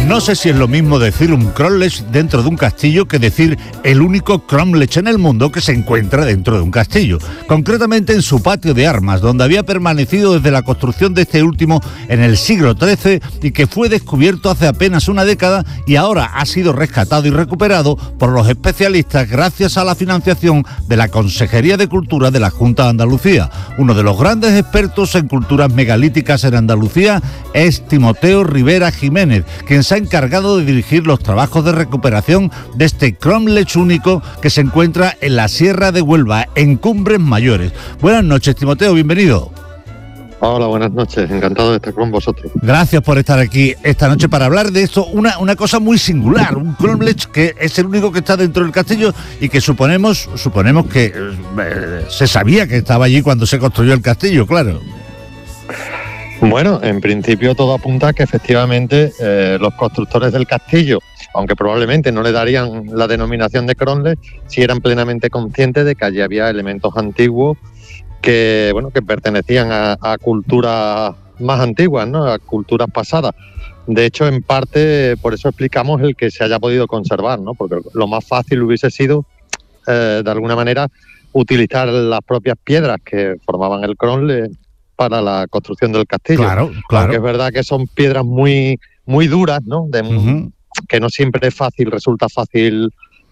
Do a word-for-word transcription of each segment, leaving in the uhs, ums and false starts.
No sé si es lo mismo decir un cromlech dentro de un castillo que decir el único cromlech en el mundo que se encuentra dentro de un castillo. Concretamente en su patio de armas, donde había permanecido desde la construcción de este último en el siglo trece y que fue descubierto hace apenas una década y ahora ha sido rescatado y recuperado por los especialistas gracias a la financiación de la Consejería de Cultura de la Junta de Andalucía. Uno de los grandes expertos en culturas megalíticas en Andalucía es Timoteo Rivera Jiménez, quien se ha encargado de dirigir los trabajos de recuperación de este cromlech único que se encuentra en la Sierra de Huelva, en Cumbres Mayores. Buenas noches, Timoteo, bienvenido. Hola, buenas noches, encantado de estar con vosotros. Gracias por estar aquí esta noche para hablar de esto, una, una cosa muy singular, un cromlech que es el único que está dentro del castillo y que suponemos, suponemos que eh, se sabía que estaba allí cuando se construyó el castillo, claro. Bueno, en principio todo apunta a que efectivamente eh, los constructores del castillo, aunque probablemente no le darían la denominación de cromlech, sí eran plenamente conscientes de que allí había elementos antiguos que, bueno, que pertenecían a, a culturas más antiguas, ¿no? A culturas pasadas. De hecho, en parte, por eso explicamos el que se haya podido conservar, ¿no? Porque lo más fácil hubiese sido, eh, de alguna manera, utilizar las propias piedras que formaban el cromlech para la construcción del castillo. Claro, claro. Aunque es verdad que son piedras muy, muy duras, ¿no? De, uh-huh. Que no siempre es fácil, resulta fácil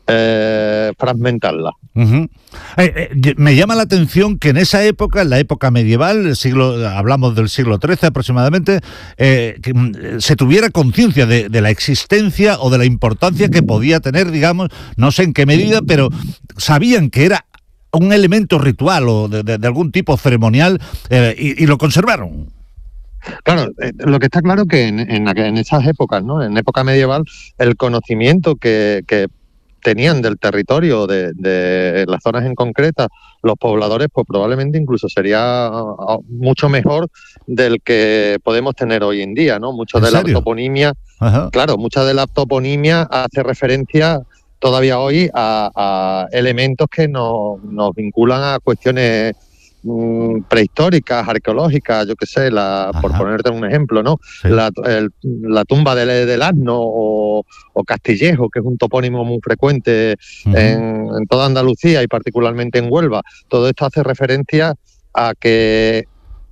eh, fragmentarlas. Uh-huh. Eh, eh, me llama la atención que en esa época, en la época medieval, el siglo, hablamos del siglo trece aproximadamente, eh, que mm, se tuviera conciencia de, de la existencia o de la importancia que podía tener, digamos, no sé en qué medida, pero sabían que era un elemento ritual o de, de, de algún tipo ceremonial eh, y, y lo conservaron. Claro, eh, lo que está claro es que en, en, en esas épocas, ¿no? En época medieval, el conocimiento que, que tenían del territorio, de, de las zonas en concretas, los pobladores, pues probablemente incluso sería mucho mejor del que podemos tener hoy en día, ¿no? Mucho de la toponimia, Ajá. claro, mucha de la toponimia hace referencia todavía hoy a, a elementos que nos, nos vinculan a cuestiones mmm, prehistóricas, arqueológicas, yo qué sé, la, por ponerte un ejemplo, ¿no? Sí. La, el, la tumba del, del asno o, o Castillejo, que es un topónimo muy frecuente uh-huh. en, en toda Andalucía y particularmente en Huelva. Todo esto hace referencia a que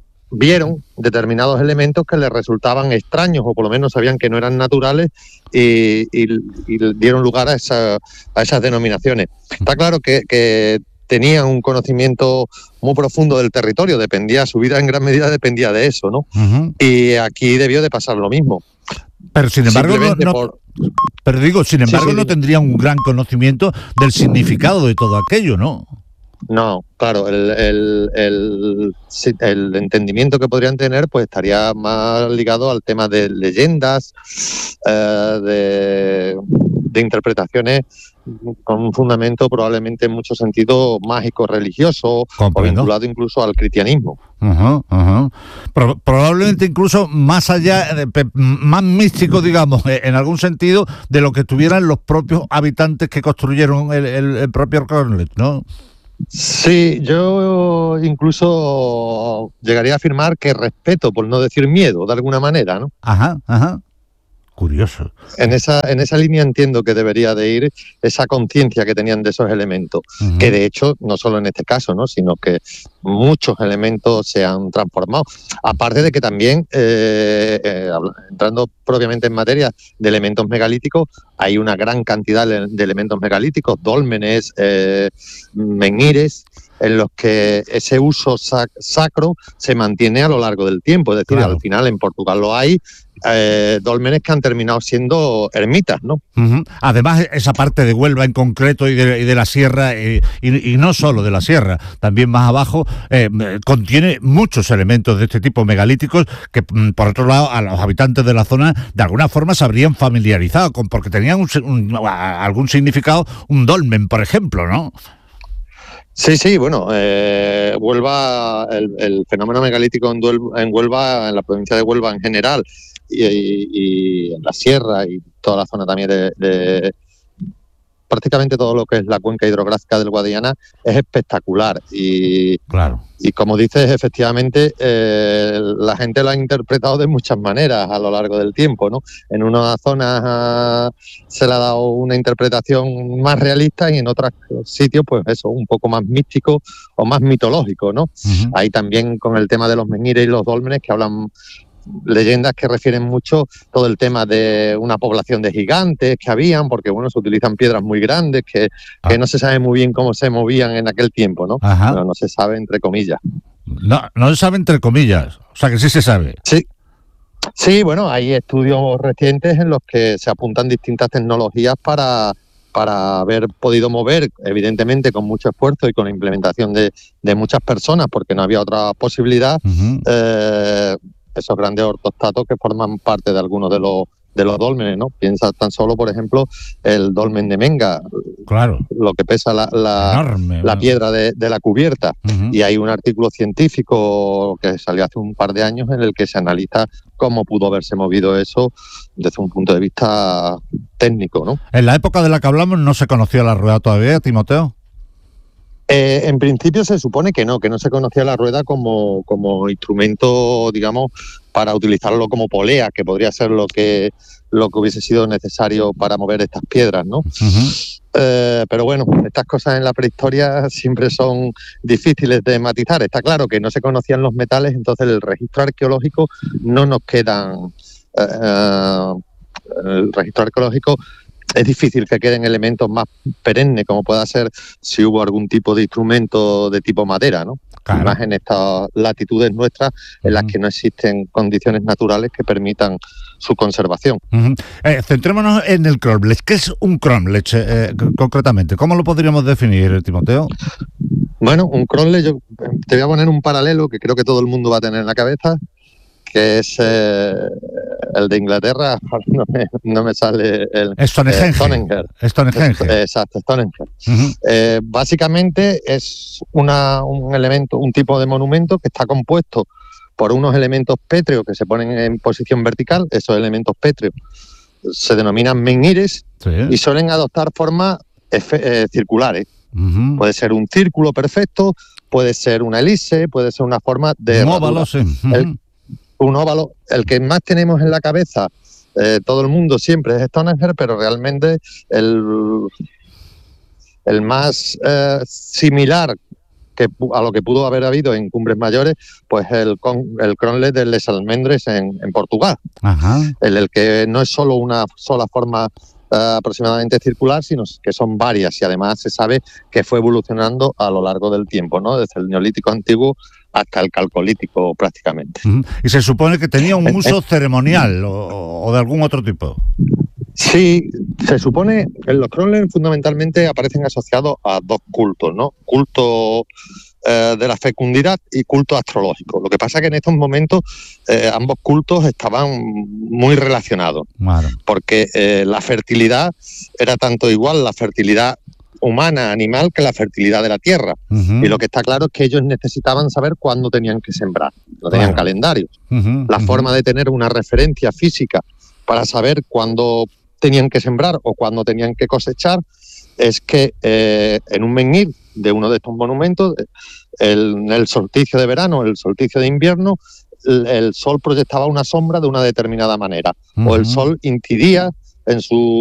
vieron determinados elementos que les resultaban extraños o por lo menos sabían que no eran naturales y, y, y dieron lugar a, esa, a esas denominaciones. Está claro que, que tenían un conocimiento muy profundo del territorio, dependía, su vida en gran medida dependía de eso, ¿no? Uh-huh. Y aquí debió de pasar lo mismo. Pero sin embargo, no, no, por... pero digo, sin embargo, sí, sí, no tendrían un gran conocimiento del significado de todo aquello, ¿no? No, claro, el, el, el, el entendimiento que podrían tener pues estaría más ligado al tema de leyendas, eh, de, de interpretaciones con un fundamento probablemente en mucho sentido mágico, religioso, Comprendo. o vinculado incluso al cristianismo. Uh-huh, uh-huh. Pro- probablemente incluso más allá, de, más místico, digamos, en algún sentido, de lo que tuvieran los propios habitantes que construyeron el, el, el propio cromlech, ¿no? Sí, yo incluso llegaría a afirmar que respeto, por no decir miedo, de alguna manera, ¿no? Ajá, ajá. Curioso. En esa, en esa línea entiendo que debería de ir esa conciencia que tenían de esos elementos, uh-huh. que de hecho, no solo en este caso, ¿no? sino que muchos elementos se han transformado. Aparte de que también, eh, eh, entrando propiamente en materia de elementos megalíticos, hay una gran cantidad de elementos megalíticos, dólmenes, eh, menhires, en los que ese uso sac- sacro se mantiene a lo largo del tiempo. Es decir, claro. al final en Portugal lo hay, eh, dólmenes que han terminado siendo ermitas, ¿no? Uh-huh. Además, esa parte de Huelva en concreto y de, y de la sierra, eh, y, y no solo de la sierra, también más abajo, eh, contiene muchos elementos de este tipo megalíticos que, por otro lado, a los habitantes de la zona de alguna forma se habrían familiarizado con, porque tenían un, un, algún significado, un dolmen, por ejemplo, ¿no? Sí, sí, bueno, eh, Huelva, el, el fenómeno megalítico en, Duel, en Huelva, en la provincia de Huelva en general, y, y, y en la sierra y toda la zona también de, de prácticamente todo lo que es la cuenca hidrográfica del Guadiana es espectacular y, claro. y como dices, efectivamente eh, la gente lo ha interpretado de muchas maneras a lo largo del tiempo, ¿no? En unas zonas uh, se le ha dado una interpretación más realista y en otros sitios, pues eso, un poco más místico o más mitológico, ¿no? Uh-huh. Ahí también con el tema de los menhires y los dólmenes, que hablan leyendas que refieren mucho todo el tema de una población de gigantes que habían, porque bueno, se utilizan piedras muy grandes que, ah. que no se sabe muy bien cómo se movían en aquel tiempo, ¿no? Bueno, no se sabe entre comillas. No, no se sabe entre comillas, o sea que sí se sabe. Sí. Sí, bueno, hay estudios recientes en los que se apuntan distintas tecnologías para, para haber podido mover, evidentemente con mucho esfuerzo y con la implementación de, de muchas personas, porque no había otra posibilidad, uh-huh. eh, esos grandes ortostatos que forman parte de algunos de los de los dólmenes, ¿no? Piensa tan solo, por ejemplo, el dolmen de Menga, claro, lo que pesa la, la, Enorme, la piedra de, de la cubierta. Uh-huh. Y hay un artículo científico que salió hace un par de años en el que se analiza cómo pudo haberse movido eso desde un punto de vista técnico, ¿no? En la época de la que hablamos no se conocía la rueda todavía, Timoteo. Eh, en principio se supone que no, que no se conocía la rueda como, como instrumento, digamos, para utilizarlo como polea, que podría ser lo que, lo que hubiese sido necesario para mover estas piedras, ¿no? Uh-huh. Eh, pero bueno, estas cosas en la prehistoria siempre son difíciles de matizar. Está claro que no se conocían los metales, entonces el registro arqueológico no nos quedan... Eh, el registro arqueológico es difícil que queden elementos más perennes, como pueda ser si hubo algún tipo de instrumento de tipo madera, ¿no? Claro. Más en estas latitudes nuestras en uh-huh. las que no existen condiciones naturales que permitan su conservación. Uh-huh. Eh, centrémonos en el cromlech. ¿Qué es un cromlech eh, concretamente? ¿Cómo lo podríamos definir, Timoteo? Bueno, un cromlech, yo te voy a poner un paralelo que creo que todo el mundo va a tener en la cabeza, que es eh, el de Inglaterra, no me, no me sale el... Stonehenge. Eh, Stonehenge. Stonehenge. Eh, exacto, Stonehenge. Uh-huh. Eh, básicamente es una, un elemento, un tipo de monumento que está compuesto por unos elementos pétreos que se ponen en posición vertical. Esos elementos pétreos se denominan menhires, sí, y suelen adoptar formas efe, eh, circulares. Uh-huh. Puede ser un círculo perfecto, puede ser una elipse, puede ser una forma de... Un óvalo, sí. Uh-huh. el, un óvalo, el que más tenemos en la cabeza, eh, todo el mundo siempre es Stonehenge, pero realmente el, el más eh, similar que a lo que pudo haber habido en cumbres mayores, pues el, el cromlech de Les Almendres en, en Portugal. Ajá. El, el que no es solo una sola forma eh, aproximadamente circular, sino que son varias, y además se sabe que fue evolucionando a lo largo del tiempo, ¿no? Desde el Neolítico antiguo hasta el Calcolítico prácticamente. Uh-huh. Y se supone que tenía un uso ceremonial o, o de algún otro tipo. Sí, se supone que los cromlech fundamentalmente aparecen asociados a dos cultos, ¿no? Culto eh, de la fecundidad y culto astrológico. Lo que pasa es que en estos momentos eh, ambos cultos estaban muy relacionados, claro, porque eh, la fertilidad era tanto igual la fertilidad humana, animal, que la fertilidad de la tierra. Uh-huh. Y lo que está claro es que ellos necesitaban saber cuándo tenían que sembrar. No tenían claro. calendarios. Uh-huh. La uh-huh. forma de tener una referencia física para saber cuándo tenían que sembrar o cuándo tenían que cosechar es que eh, en un menhir de uno de estos monumentos, el, el solsticio de verano, el solsticio de invierno, el, el sol proyectaba una sombra de una determinada manera. Uh-huh. O el sol incidía en su